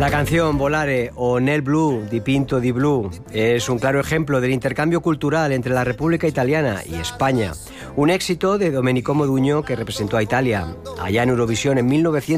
La canción Volare o Nel Blu dipinto di Blu es un claro ejemplo del intercambio cultural entre la República Italiana y España. Un éxito de Domenico Modugno que representó a Italia allá en Eurovisión en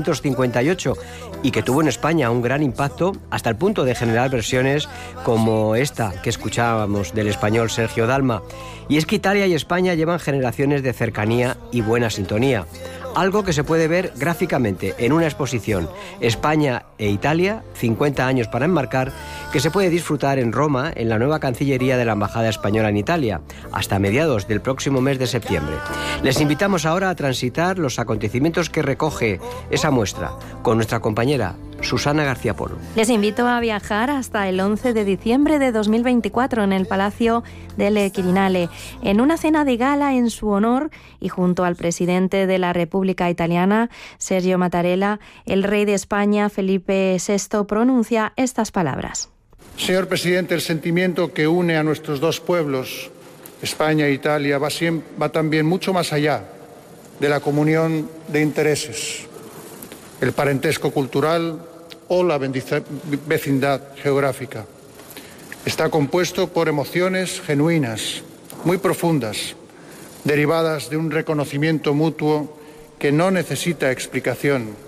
1958 y que tuvo en España un gran impacto hasta el punto de generar versiones como esta que escuchábamos del español Sergio Dalma. Y es que Italia y España llevan generaciones de cercanía y buena sintonía. Algo que se puede ver gráficamente en una exposición España e Italia, 50 años para enmarcar, que se puede disfrutar en Roma, en la nueva Cancillería de la Embajada Española en Italia, hasta mediados del próximo mes de septiembre. Les invitamos ahora a transitar los acontecimientos que recoge esa muestra con nuestra compañera Susana García Polo. Les invito a viajar hasta el 11 de diciembre de 2024 en el Palacio del Quirinale, en una cena de gala en su honor y junto al presidente de la República Italiana, Sergio Mattarella, el rey de España, Felipe VI, pronuncia estas palabras. Señor presidente, el sentimiento que une a nuestros dos pueblos, España e Italia, va también mucho más allá de la comunión de intereses, el parentesco cultural o la vecindad geográfica. Está compuesto por emociones genuinas, muy profundas, derivadas de un reconocimiento mutuo que no necesita explicación.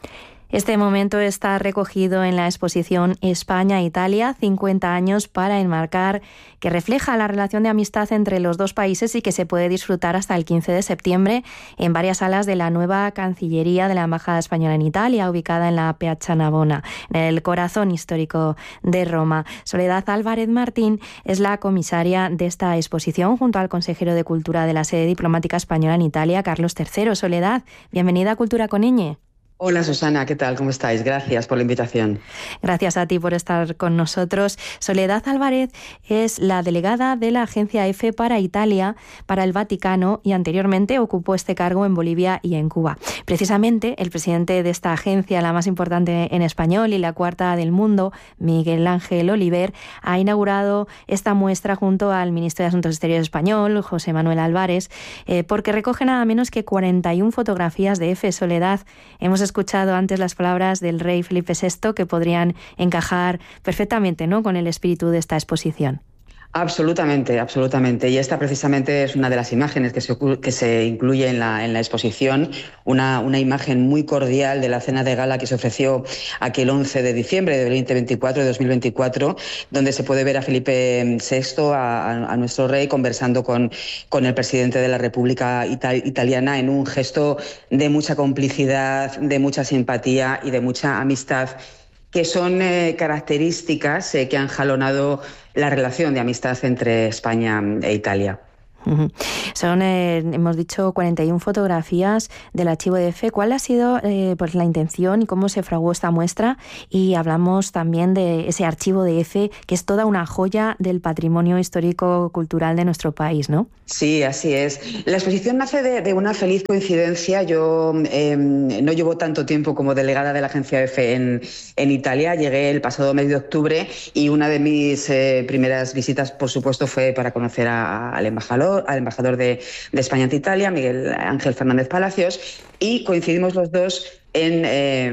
Este momento está recogido en la exposición España-Italia, 50 años para enmarcar, que refleja la relación de amistad entre los dos países y que se puede disfrutar hasta el 15 de septiembre en varias salas de la nueva Cancillería de la Embajada Española en Italia, ubicada en la Piazza Navona, en el corazón histórico de Roma. Soledad Álvarez Martín es la comisaria de esta exposición, junto al consejero de Cultura de la sede diplomática española en Italia, Carlos III. Soledad, bienvenida a Cultura con Ñ. Hola Susana, ¿qué tal? ¿Cómo estáis? Gracias por la invitación. Gracias a ti por estar con nosotros. Soledad Álvarez es la delegada de la Agencia EFE para Italia, para el Vaticano, y anteriormente ocupó este cargo en Bolivia y en Cuba. Precisamente el presidente de esta agencia, la más importante en español y la cuarta del mundo, Miguel Ángel Oliver, ha inaugurado esta muestra junto al ministro de Asuntos Exteriores español, José Manuel Álvarez, porque recoge nada menos que 41 fotografías de EFE. Soledad, hemos escuchado antes las palabras del rey Felipe VI que podrían encajar perfectamente, ¿no?, con el espíritu de esta exposición. Absolutamente, absolutamente. Y esta precisamente es una de las imágenes que se incluye en la exposición, una imagen muy cordial de la cena de gala que se ofreció aquel 11 de diciembre de 2024, donde se puede ver a Felipe VI, a nuestro rey, conversando con el presidente de la República Italiana en un gesto de mucha complicidad, de mucha simpatía y de mucha amistad, que son características que han jalonado la relación de amistad entre España e Italia. Son, hemos dicho, 41 fotografías del archivo de EFE. ¿Cuál ha sido pues la intención y cómo se fraguó esta muestra? Y hablamos también de ese archivo de EFE, que es toda una joya del patrimonio histórico-cultural de nuestro país, ¿no? Sí, así es. La exposición nace de una feliz coincidencia. Yo no llevo tanto tiempo como delegada de la agencia EFE en Italia. Llegué el pasado mes de octubre y una de mis primeras visitas, por supuesto, fue para conocer al embajador de España ante Italia, Miguel Ángel Fernández Palacios, y coincidimos los dos en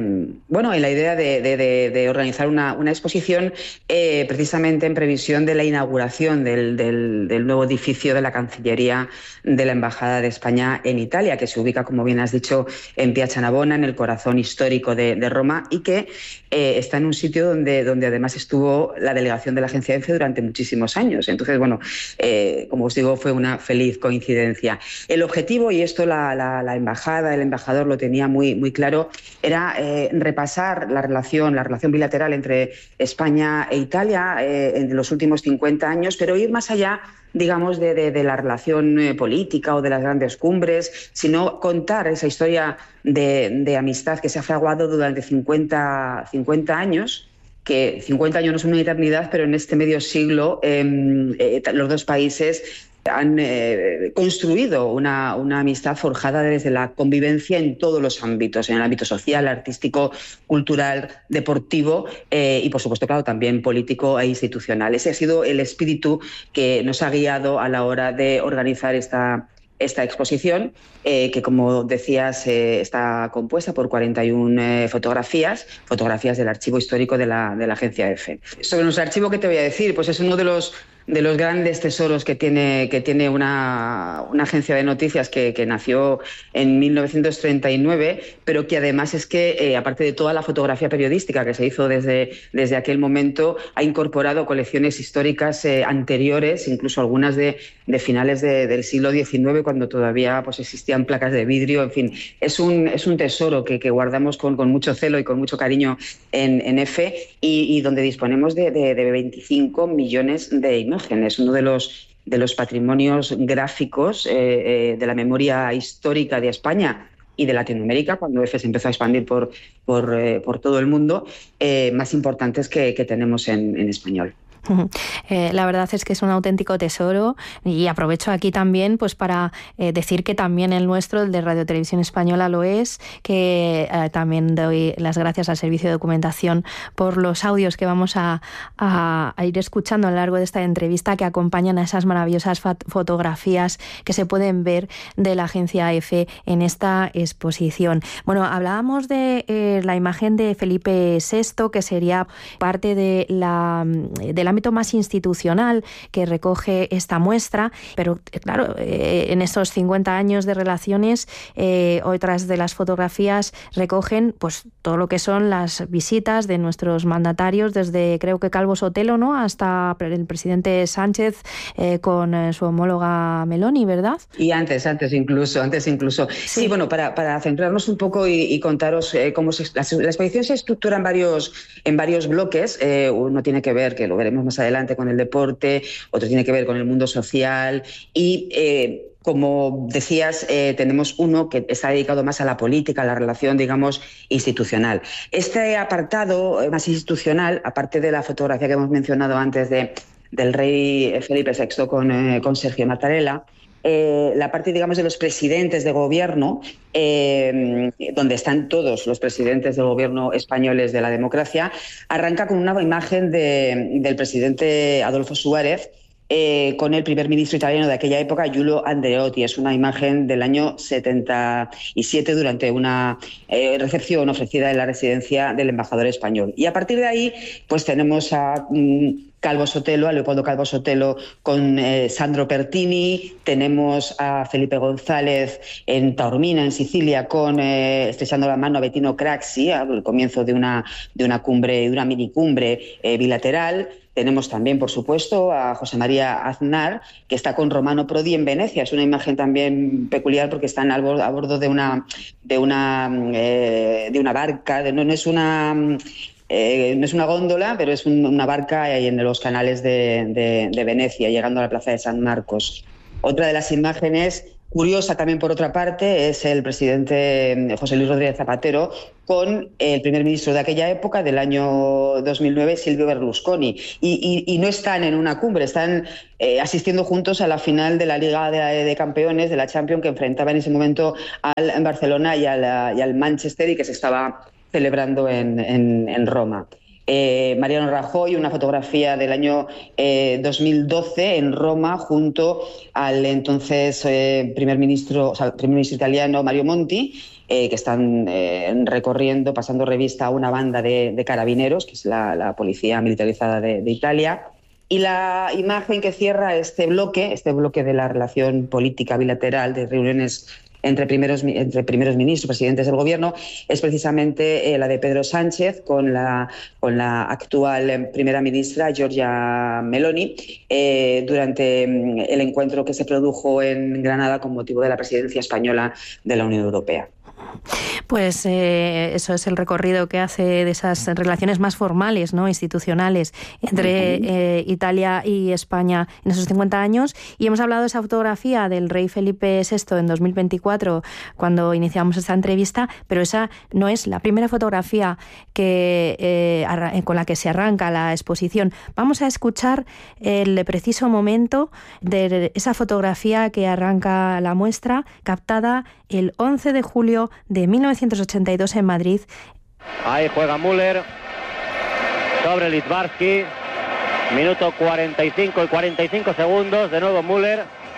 la idea de organizar una exposición precisamente en previsión de la inauguración del nuevo edificio de la Cancillería de la Embajada de España en Italia, que se ubica, como bien has dicho, en Piazza Navona, en el corazón histórico de Roma, y que está en un sitio donde además estuvo la delegación de la agencia EFE durante muchísimos años. Entonces, como os digo, fue una feliz coincidencia. El objetivo, y esto la embajada, el embajador lo tenía muy claro, era repasar la relación bilateral entre España e Italia en los últimos 50 años, pero ir más allá, digamos, de la relación política o de las grandes cumbres, sino contar esa historia de amistad que se ha fraguado durante 50 años, que 50 años no es una eternidad, pero en este medio siglo los dos países han construido una amistad forjada desde la convivencia en todos los ámbitos, en el ámbito social, artístico, cultural, deportivo y, por supuesto, claro, también político e institucional. Ese ha sido el espíritu que nos ha guiado a la hora de organizar esta esta exposición, que como decías está compuesta por 41 fotografías del archivo histórico de la agencia EFE. Sobre nuestro archivo, ¿qué te voy a decir? Pues es uno de los grandes tesoros que tiene una agencia de noticias que nació en 1939, pero que además es que, aparte de toda la fotografía periodística que se hizo desde aquel momento, ha incorporado colecciones históricas anteriores, incluso algunas de finales del siglo XIX, cuando todavía pues, existían placas de vidrio. En fin, es un tesoro que guardamos con mucho celo y con mucho cariño en EFE, y donde disponemos de 25 millones de imágenes, uno de los patrimonios gráficos de la memoria histórica de España y de Latinoamérica, cuando EFE se empezó a expandir por todo el mundo, más importantes que tenemos en español. La verdad es que es un auténtico tesoro, y aprovecho aquí también pues para decir que también el nuestro, el de Radio Televisión Española, lo es, que también doy las gracias al Servicio de Documentación por los audios que vamos a ir escuchando a lo largo de esta entrevista, que acompañan a esas maravillosas fotografías que se pueden ver de la agencia EFE en esta exposición. Bueno, hablábamos de la imagen de Felipe VI, que sería parte del ámbito más institucional que recoge esta muestra, pero claro, en estos 50 años de relaciones, otras de las fotografías recogen pues todo lo que son las visitas de nuestros mandatarios, desde creo que Calvo Sotelo, ¿no?, hasta el presidente Sánchez con su homóloga Meloni, ¿verdad? Y antes incluso. Sí, bueno, para centrarnos un poco y contaros cómo la exposición se estructura en varios bloques. Uno tiene que ver, que lo veremos más adelante, con el deporte, otro tiene que ver con el mundo social, y como decías, tenemos uno que está dedicado más a la política, a la relación, digamos, institucional. Este apartado más institucional, aparte de la fotografía que hemos mencionado antes del rey Felipe VI con Sergio Mattarella, la parte, digamos, de los presidentes de gobierno, donde están todos los presidentes del gobierno españoles de la democracia, arranca con una imagen del presidente Adolfo Suárez con el primer ministro italiano de aquella época, Giulio Andreotti. Es una imagen del año 77 durante una recepción ofrecida en la residencia del embajador español. Y a partir de ahí, pues tenemos a Calvo Sotelo, a Leopoldo Calvo Sotelo con Sandro Pertini, tenemos a Felipe González en Taormina, en Sicilia, estrechando la mano a Bettino Craxi, al comienzo de una cumbre, de una minicumbre bilateral. Tenemos también, por supuesto, a José María Aznar, que está con Romano Prodi en Venecia. Es una imagen también peculiar porque están a bordo de una barca. No es una góndola, pero es una barca en los canales de Venecia, llegando a la plaza de San Marcos. Otra de las imágenes, curiosa también por otra parte, es el presidente José Luis Rodríguez Zapatero con el primer ministro de aquella época, del año 2009, Silvio Berlusconi. Y no están en una cumbre, están asistiendo juntos a la final de la Liga de Campeones, de la Champions, que enfrentaba en ese momento al Barcelona y al Manchester, y que se estaba celebrando en Roma. Mariano Rajoy, una fotografía del año 2012 en Roma, junto al entonces primer ministro italiano Mario Monti, que están recorriendo, pasando revista a una banda de carabineros, que es la policía militarizada de Italia. Y la imagen que cierra este bloque de la relación política bilateral, de reuniones entre primeros ministros, presidentes del gobierno, es precisamente la de Pedro Sánchez con la actual primera ministra Giorgia Meloni durante el encuentro que se produjo en Granada con motivo de la presidencia española de la Unión Europea. Pues eso es el recorrido que hace de esas relaciones más formales, ¿no?, institucionales, entre Italia y España en esos 50 años. Y hemos hablado de esa fotografía del rey Felipe VI en 2024, cuando iniciamos esta entrevista, pero esa no es la primera fotografía con la que se arranca la exposición. Vamos a escuchar el preciso momento de esa fotografía que arranca la muestra, captada el 11 de julio de 1982 en Madrid. Ahí juega Müller sobre Littbarski, minuto 45 y 45 segundos, de nuevo Müller,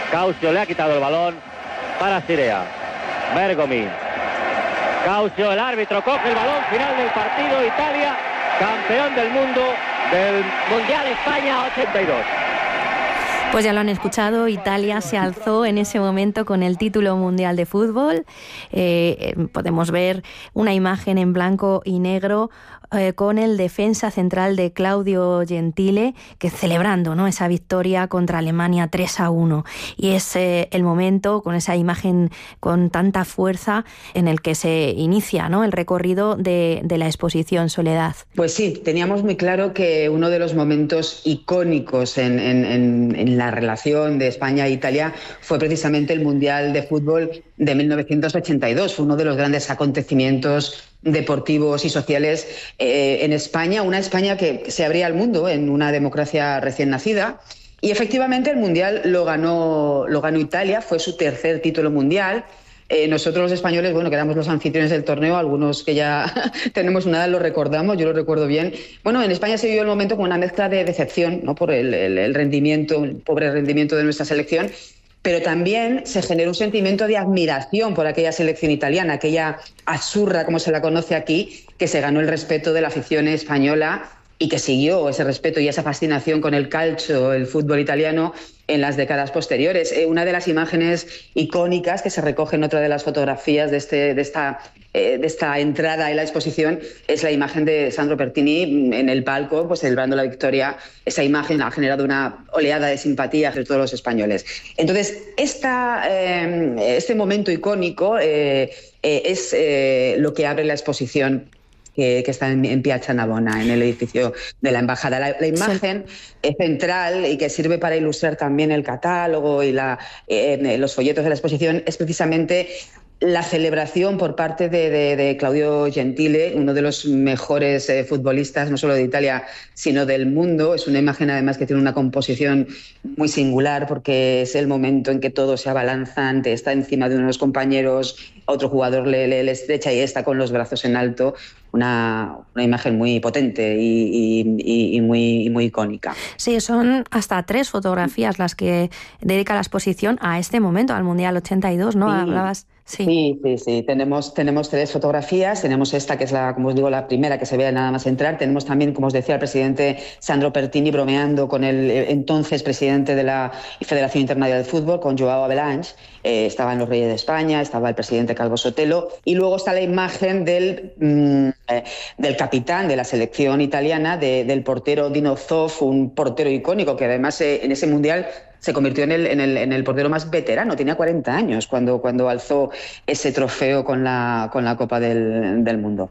Caucio le ha quitado el balón para Sirea. Bergomi. Caucio, el árbitro, coge el balón, final del partido. Italia, campeón del mundo del Mundial España 82. Pues ya lo han escuchado, Italia se alzó en ese momento con el título mundial de fútbol. Podemos ver una imagen en blanco y negro con el defensa central de Claudio Gentile, que celebrando, ¿no?, esa victoria contra Alemania 3-1. Y es el momento, con esa imagen con tanta fuerza, en el que se inicia, ¿no?, el recorrido de la exposición, Soledad. Pues sí, teníamos muy claro que uno de los momentos icónicos en la relación de España e Italia fue precisamente el Mundial de Fútbol de 1982. Fue uno de los grandes acontecimientos deportivos y sociales en España, una España que se abría al mundo en una democracia recién nacida. Y efectivamente el Mundial lo ganó Italia, fue su tercer título mundial. Nosotros los españoles, bueno, que éramos los anfitriones del torneo, algunos que ya tenemos una edad lo recordamos, yo lo recuerdo bien. Bueno, en España se vivió el momento con una mezcla de decepción, ¿no?, por el rendimiento, el pobre rendimiento de nuestra selección, pero también se generó un sentimiento de admiración por aquella selección italiana, aquella azzurra, como se la conoce aquí, que se ganó el respeto de la afición española y que siguió ese respeto y esa fascinación con el calcio, el fútbol italiano, en las décadas posteriores. Una de las imágenes icónicas que se recoge en otra de las fotografías de esta entrada en la exposición es la imagen de Sandro Pertini en el palco, pues celebrando la victoria. Esa imagen ha generado una oleada de simpatía entre todos los españoles. Entonces, este momento icónico es lo que abre la exposición que está en Piazza Navona, en el edificio de la Embajada. La imagen central, y que sirve para ilustrar también el catálogo y los folletos de la exposición, es precisamente la celebración por parte de Claudio Gentile, uno de los mejores futbolistas, no solo de Italia, sino del mundo. Es una imagen, además, que tiene una composición muy singular, porque es el momento en que todos se abalanzan, está encima de uno de los compañeros, otro jugador le estrecha y está con los brazos en alto. Una imagen muy potente y muy icónica. Sí, son hasta 3 fotografías las que dedica la exposición a este momento, al Mundial 82, ¿no? Sí. Hablabas... Sí. Tenemos 3 fotografías. Tenemos esta, que es como os digo, la primera que se ve nada más entrar. Tenemos también, como os decía, al presidente Sandro Pertini bromeando con el entonces presidente de la Federación Internacional de Fútbol, con Joao Avalanche. Estaban los Reyes de España, estaba el presidente Calvo Sotelo, y luego está la imagen del capitán de la selección italiana, del portero Dino Zoff, un portero icónico que además en ese mundial se convirtió en el portero más veterano. Tenía 40 años cuando alzó ese trofeo con la Copa del Mundo.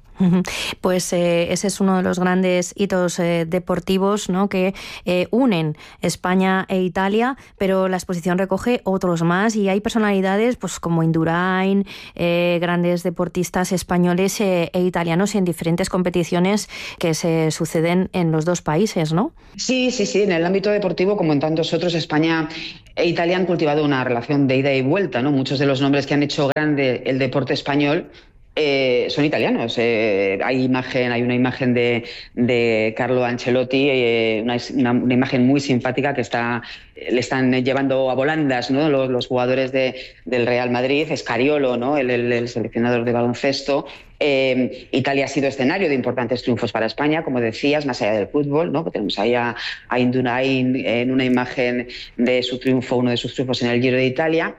Pues ese es uno de los grandes hitos deportivos, ¿no?, que unen España e Italia, pero la exposición recoge otros más, y hay personalidades pues como Indurain, grandes deportistas españoles e italianos en diferentes competiciones que se suceden en los dos países, ¿no? Sí, en el ámbito deportivo, como en tantos otros, España e Italia han cultivado una relación de ida y vuelta, ¿no? Muchos de los nombres que han hecho grande el deporte español son italianos. Hay una imagen de Carlo Ancelotti, una imagen muy simpática que le están llevando a volandas, ¿no?, los jugadores del Real Madrid. Scariolo, ¿no?, el seleccionador de baloncesto. Italia ha sido escenario de importantes triunfos para España, como decías, más allá del fútbol, ¿no? Tenemos ahí a Indurain en una imagen de su triunfo, uno de sus triunfos en el Giro de Italia,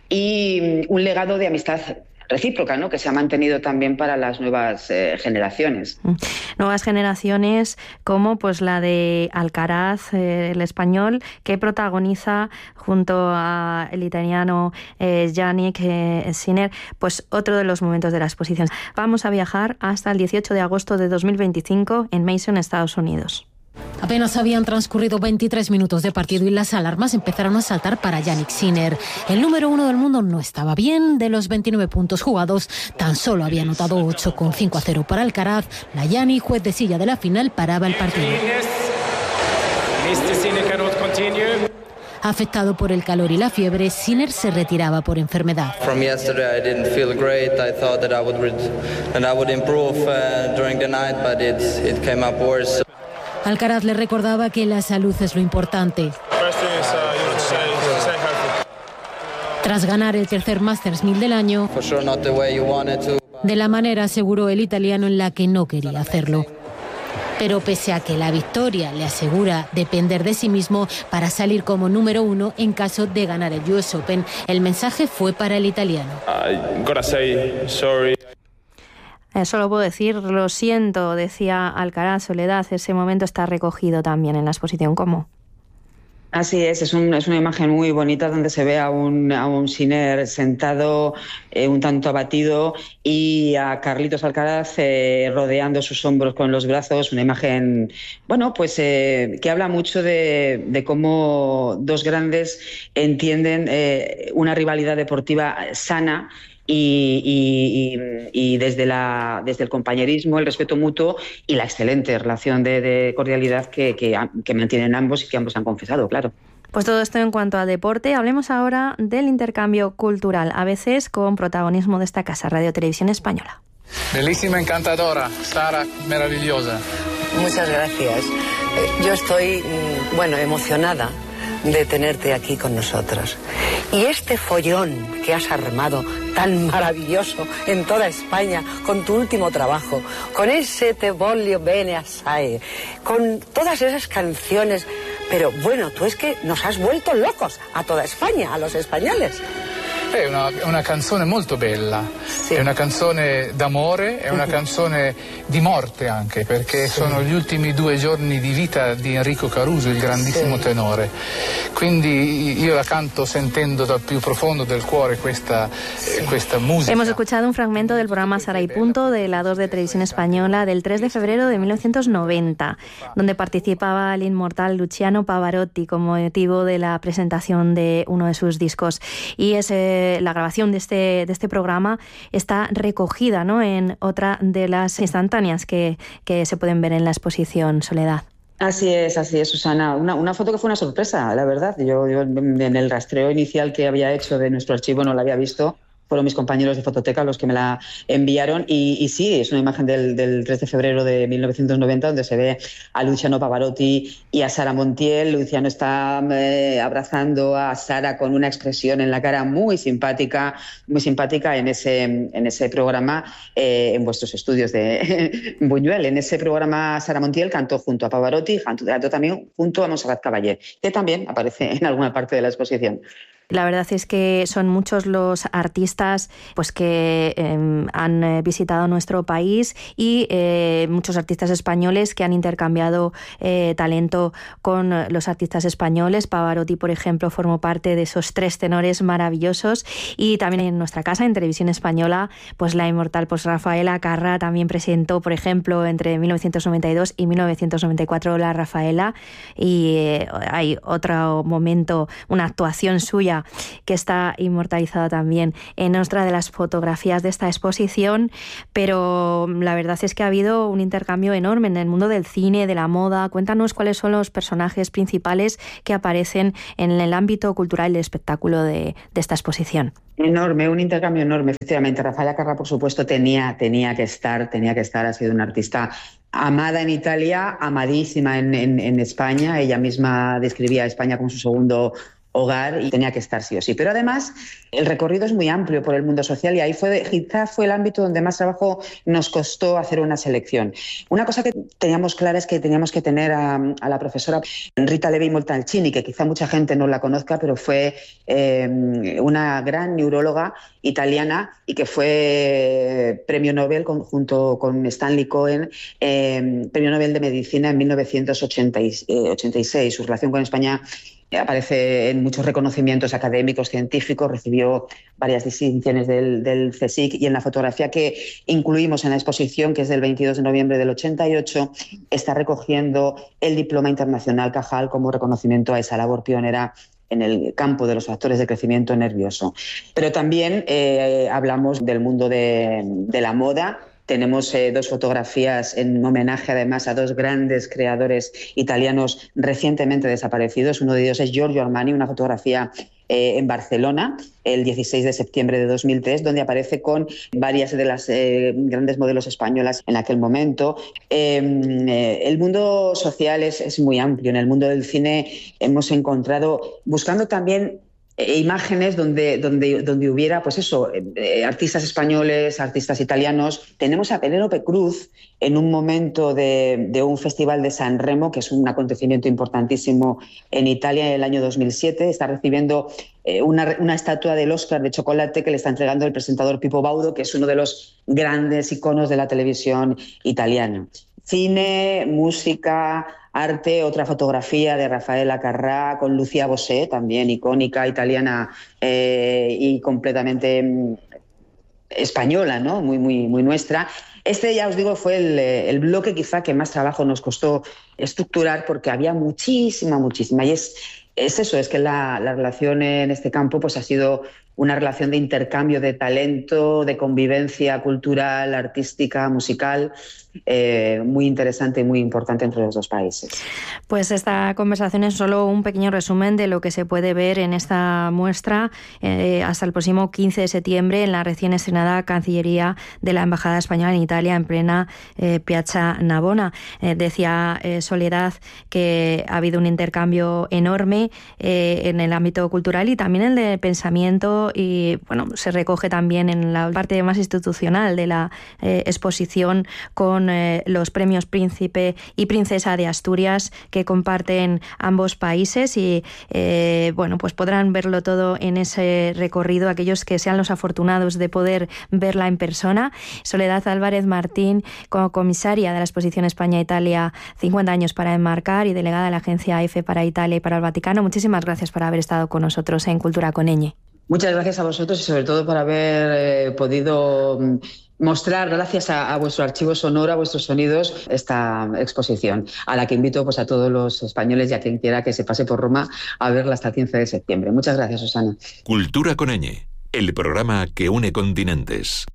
y un legado de amistad recíproca, ¿no?, que se ha mantenido también para las nuevas generaciones. Nuevas generaciones como pues la de Alcaraz, el español, que protagoniza junto a el italiano Yannick Sinner, pues otro de los momentos de la exposición. Vamos a viajar hasta el 18 de agosto de 2025 en Mason, Estados Unidos. Apenas habían transcurrido 23 minutos de partido y las alarmas empezaron a saltar para Yannick Sinner. El número 1 del mundo no estaba bien. De los 29 puntos jugados, tan solo había anotado 8, con 5-0 para Alcaraz. La Yannick, juez de silla de la final, paraba el partido. Afectado por el calor y la fiebre, Sinner se retiraba por enfermedad. From yesterday I didn't feel great. I thought that I would improve during the night, but it came up worse. Alcaraz le recordaba que la salud es lo importante. Tras ganar el tercer Masters 1000 del año, For sure not the way you wanted to. de la manera, aseguró el italiano, en la que no quería hacerlo. Pero pese a que la victoria le asegura depender de sí mismo para salir como número 1 en caso de ganar el US Open, el mensaje fue para el italiano. I'm gonna say sorry. Solo puedo decir, lo siento, decía Alcaraz. Soledad, ese momento está recogido también en la exposición. ¿Cómo? Así es una imagen muy bonita donde se ve a un Sinner sentado un tanto abatido y a Carlitos Alcaraz rodeando sus hombros con los brazos, una imagen, que habla mucho de cómo dos grandes entienden una rivalidad deportiva sana y desde el compañerismo, el respeto mutuo y la excelente relación de cordialidad que mantienen ambos y que ambos han confesado, claro. Pues todo esto en cuanto a deporte. Hablemos ahora del intercambio cultural, a veces con protagonismo de esta casa, Radio Televisión Española. Bellísima, encantadora, Sara, maravillosa. Muchas gracias. Yo estoy, emocionada de tenerte aquí con nosotros. Y este follón que has armado tan maravilloso en toda España con tu último trabajo, con ese Te voglio bene assai, con todas esas canciones, pero tú es que nos has vuelto locos a toda España, a los españoles. È una canzone molto bella, sì. È una canzone d'amore, è una canzone di morte anche, perché sono gli ultimi 2 giorni di vita di Enrico Caruso, il grandissimo tenore. Quindi io la canto sentendo dal più profondo del cuore questa música. Hemos escuchado un fragmento del programa Sara y Punto de la 2 de Televisión Española del 3 de febrero de 1990, donde participaba el inmortal Luciano Pavarotti con motivo de la presentación de uno de sus discos. Y la grabación de este programa está recogida, ¿no?, en otra de las instantáneas que se pueden ver en la exposición, Soledad. Así es, Susana. Una foto que fue una sorpresa, la verdad. Yo en el rastreo inicial que había hecho de nuestro archivo no la había visto. Fueron mis compañeros de Fototeca los que me la enviaron y sí, es una imagen del 3 de febrero de 1990 donde se ve a Luciano Pavarotti y a Sara Montiel. Luciano está abrazando a Sara con una expresión en la cara muy simpática en ese programa en vuestros estudios de Buñuel. En ese programa Sara Montiel cantó junto a Pavarotti, cantó también junto a Montserrat Caballé, que también aparece en alguna parte de la exposición. La verdad es que son muchos los artistas que han visitado nuestro país y muchos artistas españoles que han intercambiado talento con los artistas españoles. Pavarotti, por ejemplo, formó parte de esos 3 tenores maravillosos, y también en nuestra casa, en Televisión Española, la inmortal Rafaela Carrà también presentó, por ejemplo, entre 1992 y 1994 la Rafaela, y hay otro momento, una actuación suya que está inmortalizada también en otra de las fotografías de esta exposición. Pero la verdad es que ha habido un intercambio enorme en el mundo del cine, de la moda. Cuéntanos cuáles son los personajes principales que aparecen en el ámbito cultural y del espectáculo de esta exposición. Enorme, un intercambio enorme, efectivamente. Rafaela Carrà, por supuesto, tenía que estar, ha sido una artista amada en Italia, amadísima en España. Ella misma describía a España como su segundo hogar y tenía que estar sí o sí. Pero además el recorrido es muy amplio por el mundo social y ahí quizá fue el ámbito donde más trabajo nos costó hacer una selección. Una cosa que teníamos clara es que teníamos que tener a la profesora Rita Levi Montalcini, que quizá mucha gente no la conozca, pero fue una gran neuróloga italiana y que fue premio Nobel junto con Stanley Cohen, premio Nobel de Medicina en 1986. Su relación con España aparece en muchos reconocimientos académicos, científicos, recibió varias distinciones del CSIC, y en la fotografía que incluimos en la exposición, que es del 22 de noviembre del 88, está recogiendo el Diploma Internacional Cajal como reconocimiento a esa labor pionera en el campo de los factores de crecimiento nervioso. Pero también hablamos del mundo de la moda. Tenemos 2 fotografías en homenaje además a 2 grandes creadores italianos recientemente desaparecidos. Uno de ellos es Giorgio Armani, una fotografía en Barcelona el 16 de septiembre de 2003, donde aparece con varias de las grandes modelos españolas en aquel momento. El mundo social es muy amplio. En el mundo del cine hemos encontrado, buscando también imágenes donde hubiera, pues eso, artistas españoles, artistas italianos. Tenemos a Penélope Cruz en un momento de un festival de San Remo, que es un acontecimiento importantísimo en Italia en el año 2007. Está recibiendo una estatua del Oscar de chocolate que le está entregando el presentador Pippo Baudo, que es uno de los grandes iconos de la televisión italiana. Cine, música, arte, otra fotografía de Rafaela Carrà con Lucia Bosé, también icónica italiana y completamente española, ¿no? Muy nuestra. Este, ya os digo, fue el bloque quizá que más trabajo nos costó estructurar, porque había muchísima. Y es eso, es que la relación en este campo pues ha sido una relación de intercambio de talento, de convivencia cultural, artística, musical, muy interesante y muy importante entre los dos países. Pues esta conversación es solo un pequeño resumen de lo que se puede ver en esta muestra hasta el próximo 15 de septiembre en la recién estrenada Cancillería de la Embajada Española en Italia, en plena Piazza Navona. Decía Soledad que ha habido un intercambio enorme en el ámbito cultural y también en el de pensamiento, y bueno, se recoge también en la parte más institucional de la exposición con los premios Príncipe y Princesa de Asturias que comparten ambos países, y bueno, pues podrán verlo todo en ese recorrido aquellos que sean los afortunados de poder verla en persona. Soledad Álvarez Martín, como comisaria de la exposición España-Italia 50 años para enmarcar y delegada de la agencia EFE para Italia y para el Vaticano, muchísimas gracias por haber estado con nosotros en Cultura con Ñ. Muchas gracias a vosotros y sobre todo por haber podido mostrar, gracias a vuestro archivo sonoro, a vuestros sonidos, esta exposición, a la que invito pues a todos los españoles y a quien quiera que se pase por Roma a verla hasta el 15 de septiembre. Muchas gracias, Susana. Cultura con Ñ, el programa que une continentes.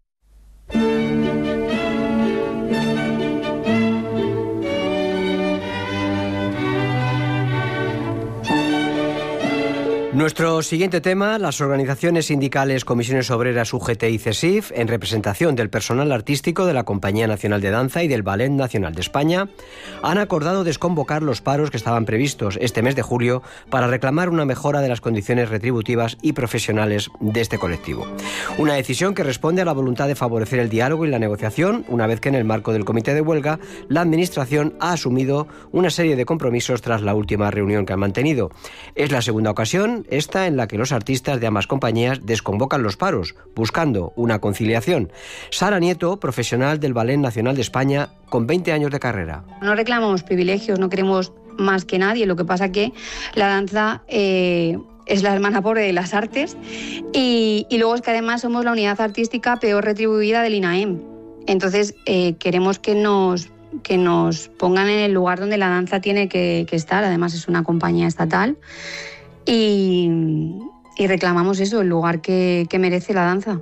Nuestro siguiente tema: las organizaciones sindicales, comisiones obreras, UGT y CESIF, en representación del personal artístico de la Compañía Nacional de Danza y del Ballet Nacional de España, han acordado desconvocar los paros que estaban previstos este mes de julio para reclamar una mejora de las condiciones retributivas y profesionales de este colectivo. Una decisión que responde a la voluntad de favorecer el diálogo y la negociación, una vez que en el marco del comité de huelga la Administración ha asumido una serie de compromisos tras la última reunión que han mantenido. Es la segunda ocasión esta en la que los artistas de ambas compañías desconvocan los paros, buscando una conciliación. Sara Nieto, profesional del Ballet Nacional de España, con 20 años de carrera. No reclamamos privilegios, no queremos más que nadie, lo que pasa que la danza es la hermana pobre de las artes, y luego es que además somos la unidad artística peor retribuida del INAEM. Entonces queremos que nos pongan en el lugar donde la danza tiene que estar. Además es una compañía estatal. Y reclamamos eso, el lugar que merece la danza.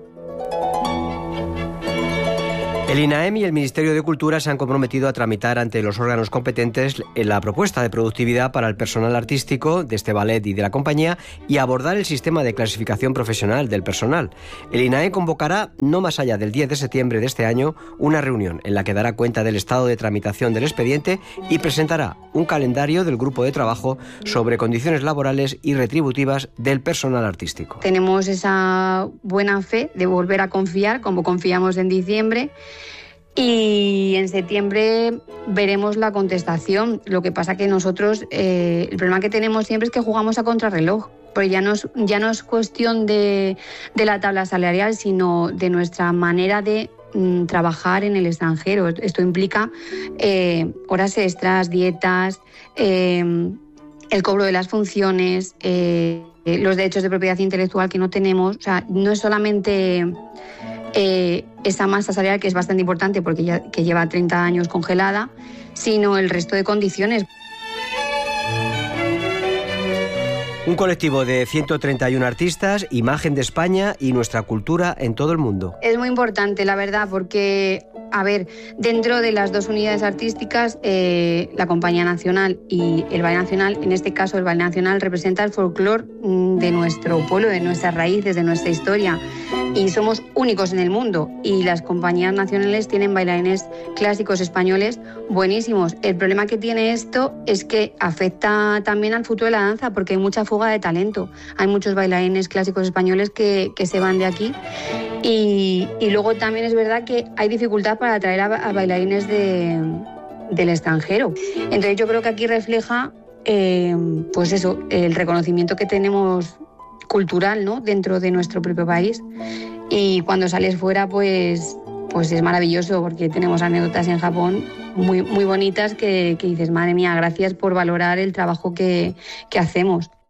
El INAEM y el Ministerio de Cultura se han comprometido a tramitar ante los órganos competentes la propuesta de productividad para el personal artístico de este ballet y de la compañía y abordar el sistema de clasificación profesional del personal. El INAEM convocará, no más allá del 10 de septiembre de este año, una reunión en la que dará cuenta del estado de tramitación del expediente y presentará un calendario del grupo de trabajo sobre condiciones laborales y retributivas del personal artístico. Tenemos esa buena fe de volver a confiar, como confiamos en diciembre, y en septiembre veremos la contestación. Lo que pasa que nosotros, el problema que tenemos siempre es que jugamos a contrarreloj, porque ya no es cuestión de la tabla salarial, sino de nuestra manera de trabajar en el extranjero. Esto implica horas extras, dietas, el cobro de las funciones, los derechos de propiedad intelectual que no tenemos. O sea, no es solamente esa masa salarial, que es bastante importante porque que lleva 30 años congelada, sino el resto de condiciones. Un colectivo de 131 artistas, imagen de España y nuestra cultura en todo el mundo. Es muy importante, la verdad, porque, a ver, dentro de las dos unidades artísticas, la Compañía Nacional y el Ballet Nacional, en este caso el Ballet Nacional representa el folclore de nuestro pueblo, de nuestras raíces, de nuestra historia. y somos únicos en el mundo, y las compañías nacionales tienen bailarines clásicos españoles buenísimos. El problema que tiene esto es que afecta también al futuro de la danza, porque hay mucha fuga de talento. Hay muchos bailarines clásicos españoles que se van de aquí, y luego también es verdad que hay dificultad para atraer a bailarines del extranjero. Entonces yo creo que aquí refleja pues eso, el reconocimiento que tenemos cultural, ¿no?, dentro de nuestro propio país, y cuando sales fuera pues es maravilloso, porque tenemos anécdotas en Japón muy, muy bonitas que dices, madre mía, gracias por valorar el trabajo que hacemos.